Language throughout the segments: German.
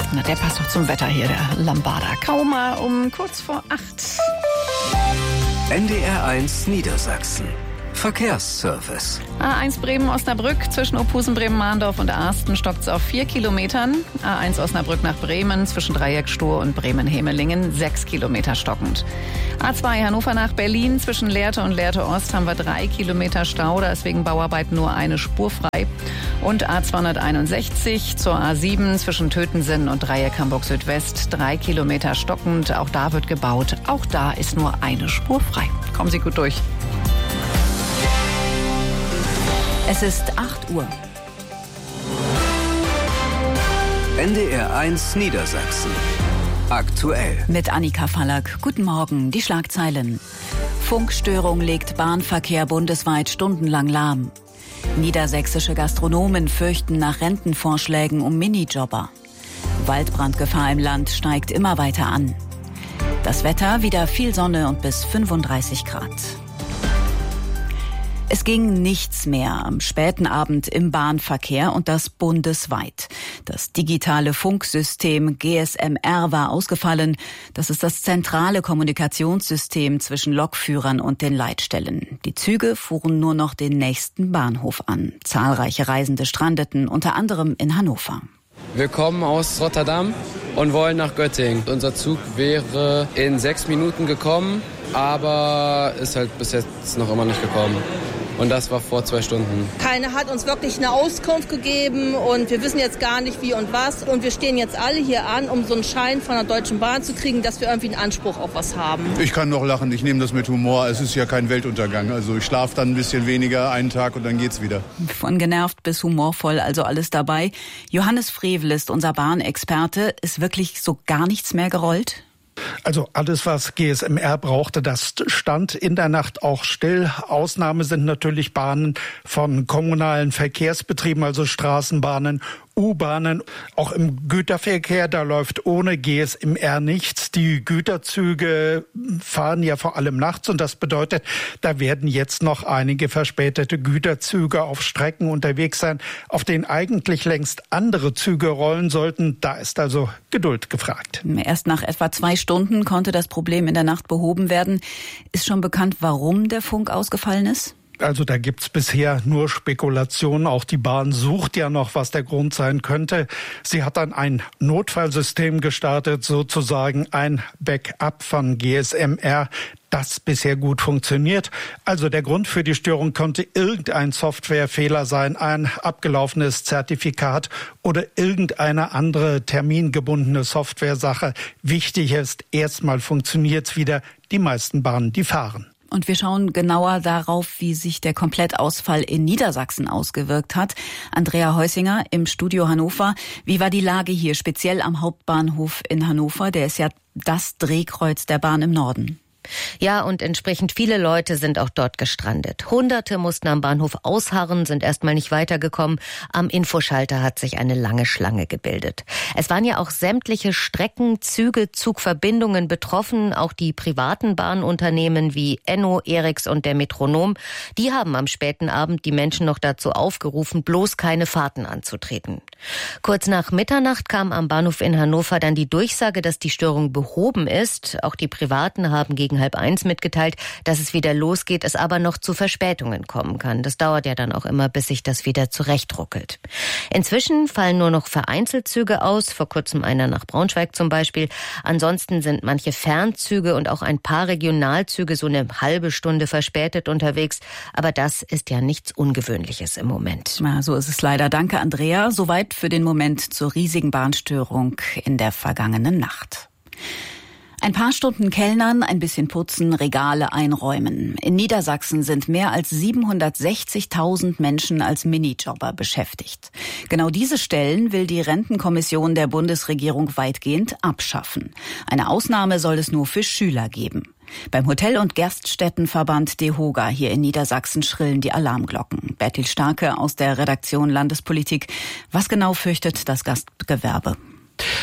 Na, der passt doch zum Wetter hier, der Lambada. Kaum mal um kurz vor 8. NDR1 Niedersachsen. Verkehrsservice. A1 Bremen-Osnabrück zwischen Ophusen, Bremen-Mahndorf und Arsten stockt es auf 4 Kilometern. A1 Osnabrück nach Bremen zwischen Dreieck-Stur und Bremen-Hemelingen 6 Kilometer stockend. A2 Hannover nach Berlin zwischen Lehrte und Lehrte-Ost haben wir 3 Kilometer Stau. Da ist wegen Bauarbeit nur eine Spur frei. Und A261 zur A7 zwischen Tötensen und Dreieck Hamburg-Südwest 3 Kilometer stockend. Auch da wird gebaut. Auch da ist nur eine Spur frei. Kommen Sie gut durch. Es ist 8 Uhr. NDR1 Niedersachsen. Aktuell. Mit Annika Fallack. Guten Morgen. Die Schlagzeilen. Funkstörung legt Bahnverkehr bundesweit stundenlang lahm. Niedersächsische Gastronomen fürchten nach Rentenvorschlägen um Minijobber. Waldbrandgefahr im Land steigt immer weiter an. Das Wetter, wieder viel Sonne und bis 35 Grad. Es ging nichts mehr am späten Abend im Bahnverkehr und das bundesweit. Das digitale Funksystem GSMR war ausgefallen. Das ist das zentrale Kommunikationssystem zwischen Lokführern und den Leitstellen. Die Züge fuhren nur noch den nächsten Bahnhof an. Zahlreiche Reisende strandeten, unter anderem in Hannover. Wir kommen aus Rotterdam und wollen nach Göttingen. Unser Zug wäre in 6 Minuten gekommen, aber ist halt bis jetzt noch immer nicht gekommen. Und das war vor 2 Stunden. Keiner hat uns wirklich eine Auskunft gegeben und wir wissen jetzt gar nicht wie und was. Und wir stehen jetzt alle hier an, um so einen Schein von der Deutschen Bahn zu kriegen, dass wir irgendwie einen Anspruch auf was haben. Ich kann noch lachen, ich nehme das mit Humor. Es ist ja kein Weltuntergang. Also ich schlafe dann ein bisschen weniger, einen Tag und dann geht's wieder. Von genervt bis humorvoll, also alles dabei. Johannes Frevel ist unser Bahnexperte. Ist wirklich so gar nichts mehr gerollt? Also alles, was GSMR brauchte, das stand in der Nacht auch still. Ausnahme sind natürlich Bahnen von kommunalen Verkehrsbetrieben, also Straßenbahnen, U-Bahnen. Auch im Güterverkehr, da läuft ohne GSMR nichts. Die Güterzüge fahren ja vor allem nachts und das bedeutet, da werden jetzt noch einige verspätete Güterzüge auf Strecken unterwegs sein, auf denen eigentlich längst andere Züge rollen sollten. Da ist also Geduld gefragt. Erst nach etwa 2 Stunden konnte das Problem in der Nacht behoben werden. Ist schon bekannt, warum der Funk ausgefallen ist? Also da gibt's bisher nur Spekulationen. Auch die Bahn sucht ja noch, was der Grund sein könnte. Sie hat dann ein Notfallsystem gestartet, sozusagen ein Backup von GSMR, das bisher gut funktioniert. Also der Grund für die Störung konnte irgendein Softwarefehler sein, ein abgelaufenes Zertifikat oder irgendeine andere termingebundene Softwaresache. Wichtig ist, erstmal funktioniert's wieder. Die meisten Bahnen, die fahren. Und wir schauen genauer darauf, wie sich der Komplettausfall in Niedersachsen ausgewirkt hat. Andrea Heusinger im Studio Hannover. Wie war die Lage hier, speziell am Hauptbahnhof in Hannover? Der ist ja das Drehkreuz der Bahn im Norden. Ja, und entsprechend viele Leute sind auch dort gestrandet. Hunderte mussten am Bahnhof ausharren, sind erstmal nicht weitergekommen. Am Infoschalter hat sich eine lange Schlange gebildet. Es waren ja auch sämtliche Strecken, Züge, Zugverbindungen betroffen. Auch die privaten Bahnunternehmen wie Enno, Eriks und der Metronom, die haben am späten Abend die Menschen noch dazu aufgerufen, bloß keine Fahrten anzutreten. Kurz nach Mitternacht kam am Bahnhof in Hannover dann die Durchsage, dass die Störung behoben ist. Auch die Privaten haben gegen 12:30 mitgeteilt, dass es wieder losgeht, es aber noch zu Verspätungen kommen kann. Das dauert ja dann auch immer, bis sich das wieder zurechtruckelt. Inzwischen fallen nur noch vereinzelt Züge aus, vor kurzem einer nach Braunschweig zum Beispiel. Ansonsten sind manche Fernzüge und auch ein paar Regionalzüge so eine halbe Stunde verspätet unterwegs. Aber das ist ja nichts Ungewöhnliches im Moment. Ja, so ist es leider. Danke, Andrea. Soweit für den Moment zur riesigen Bahnstörung in der vergangenen Nacht. Ein paar Stunden kellnern, ein bisschen putzen, Regale einräumen. In Niedersachsen sind mehr als 760.000 Menschen als Minijobber beschäftigt. Genau diese Stellen will die Rentenkommission der Bundesregierung weitgehend abschaffen. Eine Ausnahme soll es nur für Schüler geben. Beim Hotel- und Gaststättenverband DEHOGA hier in Niedersachsen schrillen die Alarmglocken. Bertil Starke aus der Redaktion Landespolitik. Was genau fürchtet das Gastgewerbe?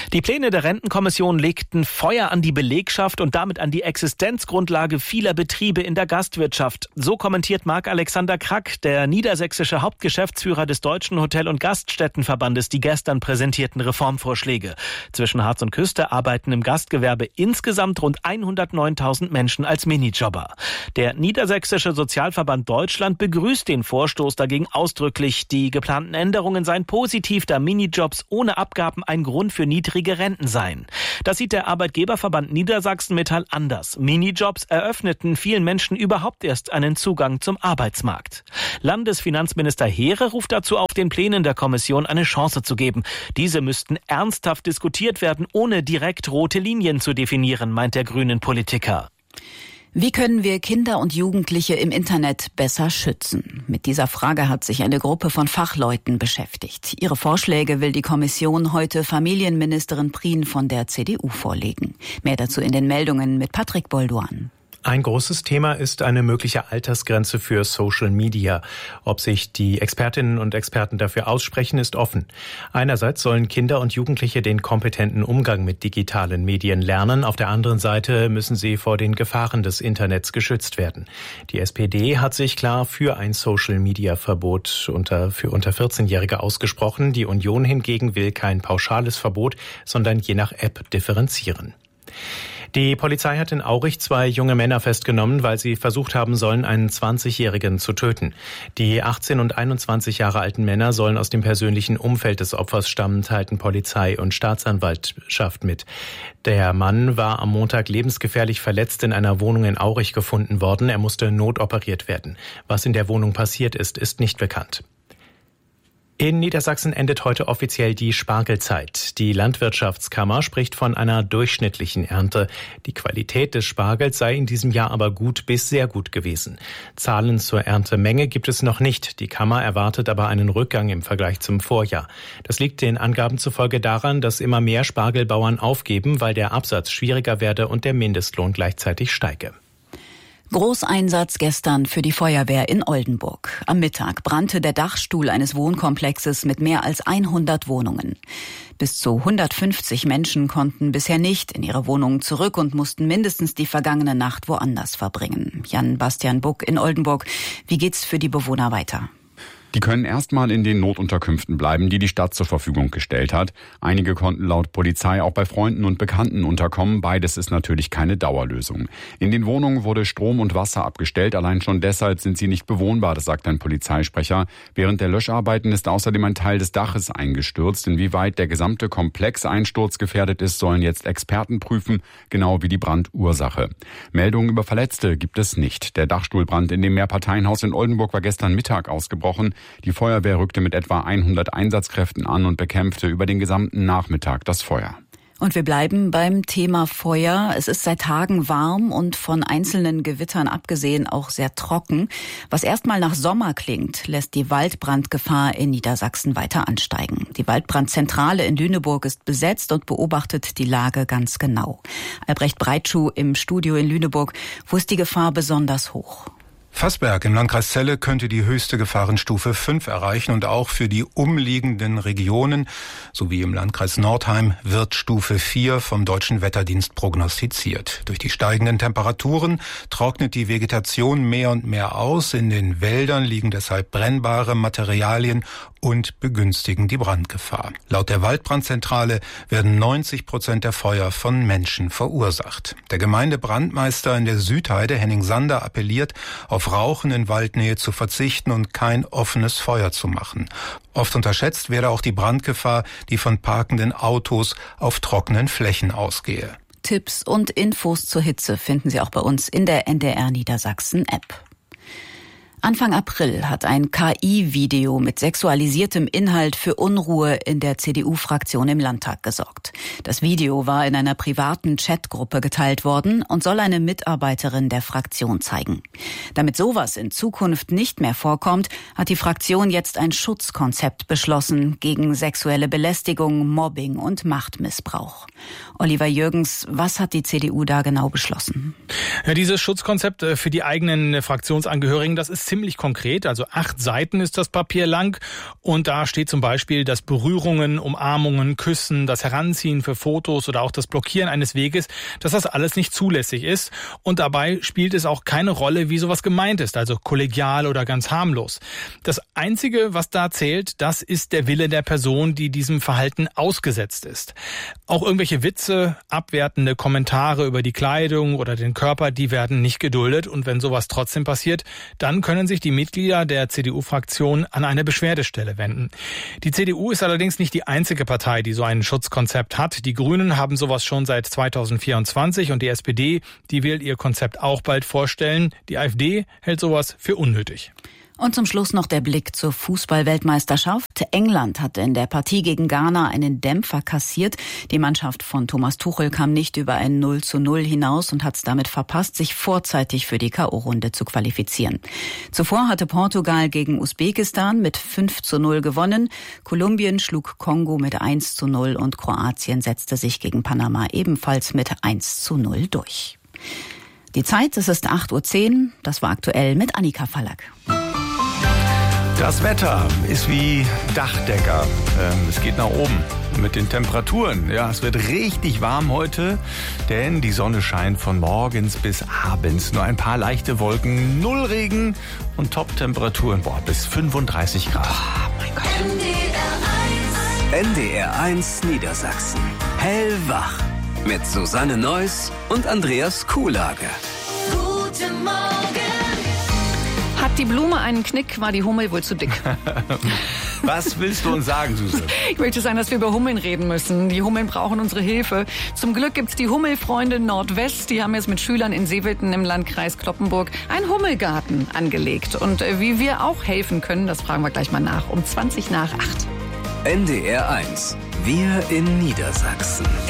Die Pläne der Rentenkommission legten Feuer an die Belegschaft und damit an die Existenzgrundlage vieler Betriebe in der Gastwirtschaft. So kommentiert Marc-Alexander Krack, der niedersächsische Hauptgeschäftsführer des Deutschen Hotel- und Gaststättenverbandes, die gestern präsentierten Reformvorschläge. Zwischen Harz und Küste arbeiten im Gastgewerbe insgesamt rund 109.000 Menschen als Minijobber. Der Niedersächsische Sozialverband Deutschland begrüßt den Vorstoß dagegen ausdrücklich. Die geplanten Änderungen seien positiv, da Minijobs ohne Abgaben ein Grund für niedrige Renten seien. Das sieht der Arbeitgeberverband Niedersachsen Metall anders. Minijobs eröffneten vielen Menschen überhaupt erst einen Zugang zum Arbeitsmarkt. Landesfinanzminister Heere ruft dazu auf, den Plänen der Kommission eine Chance zu geben. Diese müssten ernsthaft diskutiert werden, ohne direkt rote Linien zu definieren, meint der grünen Politiker. Wie können wir Kinder und Jugendliche im Internet besser schützen? Mit dieser Frage hat sich eine Gruppe von Fachleuten beschäftigt. Ihre Vorschläge will die Kommission heute Familienministerin Prien von der CDU vorlegen. Mehr dazu in den Meldungen mit Patrick Bolduan. Ein großes Thema ist eine mögliche Altersgrenze für Social Media. Ob sich die Expertinnen und Experten dafür aussprechen, ist offen. Einerseits sollen Kinder und Jugendliche den kompetenten Umgang mit digitalen Medien lernen. Auf der anderen Seite müssen sie vor den Gefahren des Internets geschützt werden. Die SPD hat sich klar für ein Social Media Verbot für unter 14-Jährige ausgesprochen. Die Union hingegen will kein pauschales Verbot, sondern je nach App differenzieren. Die Polizei hat in Aurich 2 junge Männer festgenommen, weil sie versucht haben sollen, einen 20-Jährigen zu töten. Die 18 und 21 Jahre alten Männer sollen aus dem persönlichen Umfeld des Opfers stammen, teilten Polizei und Staatsanwaltschaft mit. Der Mann war am Montag lebensgefährlich verletzt in einer Wohnung in Aurich gefunden worden. Er musste notoperiert werden. Was in der Wohnung passiert ist, ist nicht bekannt. In Niedersachsen endet heute offiziell die Spargelzeit. Die Landwirtschaftskammer spricht von einer durchschnittlichen Ernte. Die Qualität des Spargels sei in diesem Jahr aber gut bis sehr gut gewesen. Zahlen zur Erntemenge gibt es noch nicht. Die Kammer erwartet aber einen Rückgang im Vergleich zum Vorjahr. Das liegt den Angaben zufolge daran, dass immer mehr Spargelbauern aufgeben, weil der Absatz schwieriger werde und der Mindestlohn gleichzeitig steige. Großeinsatz gestern für die Feuerwehr in Oldenburg. Am Mittag brannte der Dachstuhl eines Wohnkomplexes mit mehr als 100 Wohnungen. Bis zu 150 Menschen konnten bisher nicht in ihre Wohnungen zurück und mussten mindestens die vergangene Nacht woanders verbringen. Jan-Bastian Buck in Oldenburg. Wie geht's für die Bewohner weiter? Die können erstmal in den Notunterkünften bleiben, die die Stadt zur Verfügung gestellt hat. Einige konnten laut Polizei auch bei Freunden und Bekannten unterkommen. Beides ist natürlich keine Dauerlösung. In den Wohnungen wurde Strom und Wasser abgestellt. Allein schon deshalb sind sie nicht bewohnbar, das sagt ein Polizeisprecher. Während der Löscharbeiten ist außerdem ein Teil des Daches eingestürzt. Inwieweit der gesamte Komplex einsturzgefährdet ist, sollen jetzt Experten prüfen, genau wie die Brandursache. Meldungen über Verletzte gibt es nicht. Der Dachstuhlbrand in dem Mehrparteienhaus in Oldenburg war gestern Mittag ausgebrochen. Die Feuerwehr rückte mit etwa 100 Einsatzkräften an und bekämpfte über den gesamten Nachmittag das Feuer. Und wir bleiben beim Thema Feuer. Es ist seit Tagen warm und von einzelnen Gewittern abgesehen auch sehr trocken. Was erstmal nach Sommer klingt, lässt die Waldbrandgefahr in Niedersachsen weiter ansteigen. Die Waldbrandzentrale in Lüneburg ist besetzt und beobachtet die Lage ganz genau. Albrecht Breitschuh im Studio in Lüneburg. Wo ist die Gefahr besonders hoch? Fassberg im Landkreis Celle könnte die höchste Gefahrenstufe 5 erreichen und auch für die umliegenden Regionen sowie im Landkreis Nordheim wird Stufe 4 vom Deutschen Wetterdienst prognostiziert. Durch die steigenden Temperaturen trocknet die Vegetation mehr und mehr aus. In den Wäldern liegen deshalb brennbare Materialien und begünstigen die Brandgefahr. Laut der Waldbrandzentrale werden 90% der Feuer von Menschen verursacht. Der Gemeindebrandmeister in der Südheide, Henning Sander, appelliert, auf Rauchen in Waldnähe zu verzichten und kein offenes Feuer zu machen. Oft unterschätzt werde auch die Brandgefahr, die von parkenden Autos auf trockenen Flächen ausgehe. Tipps und Infos zur Hitze finden Sie auch bei uns in der NDR Niedersachsen App. Anfang April hat ein KI-Video mit sexualisiertem Inhalt für Unruhe in der CDU-Fraktion im Landtag gesorgt. Das Video war in einer privaten Chatgruppe geteilt worden und soll eine Mitarbeiterin der Fraktion zeigen. Damit sowas in Zukunft nicht mehr vorkommt, hat die Fraktion jetzt ein Schutzkonzept beschlossen gegen sexuelle Belästigung, Mobbing und Machtmissbrauch. Oliver Jürgens, was hat die CDU da genau beschlossen? Ja, dieses Schutzkonzept für die eigenen Fraktionsangehörigen, das ist ziemlich ziemlich konkret, also 8 Seiten ist das Papier lang und da steht zum Beispiel, dass Berührungen, Umarmungen, Küssen, das Heranziehen für Fotos oder auch das Blockieren eines Weges, dass das alles nicht zulässig ist und dabei spielt es auch keine Rolle, wie sowas gemeint ist, also kollegial oder ganz harmlos. Das Einzige, was da zählt, das ist der Wille der Person, die diesem Verhalten ausgesetzt ist. Auch irgendwelche Witze, abwertende Kommentare über die Kleidung oder den Körper, die werden nicht geduldet und wenn sowas trotzdem passiert, dann können sich die Mitglieder der CDU-Fraktion an eine Beschwerdestelle wenden. Die CDU ist allerdings nicht die einzige Partei, die so ein Schutzkonzept hat. Die Grünen haben sowas schon seit 2024 und die SPD, die will ihr Konzept auch bald vorstellen. Die AfD hält sowas für unnötig. Und zum Schluss noch der Blick zur Fußball-Weltmeisterschaft. England hatte in der Partie gegen Ghana einen Dämpfer kassiert. Die Mannschaft von Thomas Tuchel kam nicht über ein 0:0 hinaus und hat es damit verpasst, sich vorzeitig für die K.O.-Runde zu qualifizieren. Zuvor hatte Portugal gegen Usbekistan mit 5:0 gewonnen. Kolumbien schlug Kongo mit 1:0 und Kroatien setzte sich gegen Panama ebenfalls mit 1:0 durch. Die Zeit, es ist 8:10 Uhr. Das war aktuell mit Annika Fallack. Das Wetter ist wie Dachdecker. Es geht nach oben mit den Temperaturen. Ja, es wird richtig warm heute, denn die Sonne scheint von morgens bis abends. Nur ein paar leichte Wolken, 0 Regen und Top-Temperaturen bis 35 Grad. Oh mein Gott. NDR 1 Niedersachsen. Hellwach. Mit Susanne Neuss und Andreas Kuhlage. Guten Morgen. Hat die Blume einen Knick, war die Hummel wohl zu dick. Was willst du uns sagen, Susanne? Ich möchte sagen, dass wir über Hummeln reden müssen. Die Hummeln brauchen unsere Hilfe. Zum Glück gibt's die Hummelfreunde Nordwest. Die haben jetzt mit Schülern in Seewilden im Landkreis Cloppenburg einen Hummelgarten angelegt. Und wie wir auch helfen können, das fragen wir gleich mal nach. Um 7:20 nach 8. NDR 1. Wir in Niedersachsen.